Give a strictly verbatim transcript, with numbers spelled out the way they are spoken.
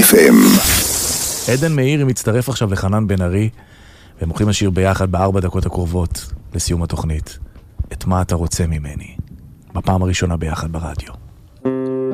אף אם. עדן מאירי מצטרף עכשיו לחנן בן ארי, והם הולכים לשיר ביחד בארבע דקות הקרובות לסיום התוכנית. את מה אתה רוצה ממני? בפעם הראשונה ביחד ברדיו.